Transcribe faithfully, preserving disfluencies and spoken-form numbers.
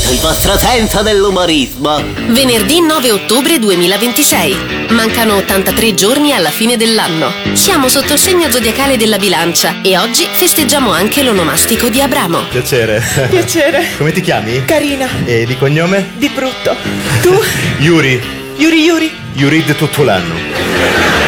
il vostro senso dell'umorismo. Venerdì nove ottobre duemilaventisei. Mancano ottantatré giorni alla fine dell'anno. Siamo sotto il segno zodiacale della Bilancia e oggi festeggiamo anche l'onomastico di Abramo. Piacere. Piacere. Come ti chiami? Carina. E di cognome? Di brutto. Tu? Yuri. Yuri Yuri. Yurid tutto l'anno.